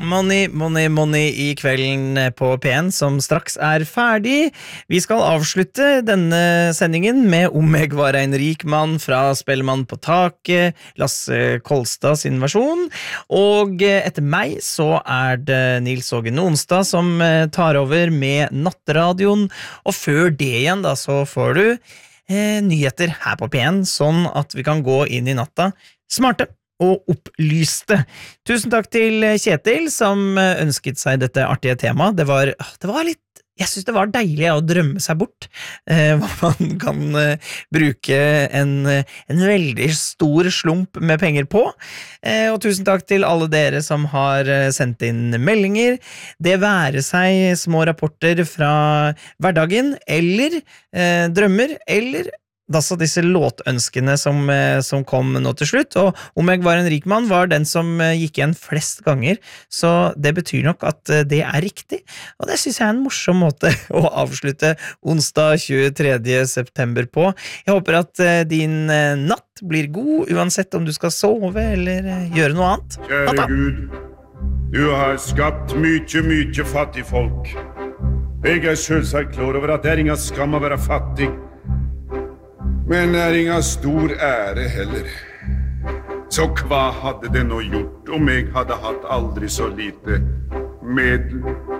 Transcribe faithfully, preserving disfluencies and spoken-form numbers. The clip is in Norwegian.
Money, money, money I kvelden på P N som straks er ferdig. Vi skal avslutte denne sendingen med Om jeg var en rik mann fra Spellemann på taket, Lasse Kolstad sin versjon. Og etter meg så er det Nils Åge Nonstad som tar over med Nattradioen. Og før det igjen da så får du eh, nyheter her på P N, sånn at vi kan gå inn i natta smarte og opplyste. Tusen takk til Kjetil som ønsket seg dette artige temaet. Det var, det var litt, jeg synes det var deilig å drømme seg bort, eh, hva man kan eh, bruke en, en veldig stor slump med penger på. Eh, og tusen takk til alle dere som har eh, sendt inn meldinger. Det være seg små rapporter fra hverdagen, eller eh, drømmer, eller altså disse låtønskene som, som kom nå til slutt, og Om jeg var en rik mann var den som gikk igjen flest ganger, så det betyr nok at det er riktig, og det synes jeg er en morsom måte å avslutte onsdag tjuetredje september på. Jeg håper at din natt blir god, uansett om du skal sove eller gjøre noe annet. Kjære Gud, du har skapt mykje, mykje fattig folk. Jeg er selvsagt klar over at det er inga skam å være fattig, men er inga stor ære heller. Så hva hadde det nå gjort om jeg hadde hatt aldri så lite medel?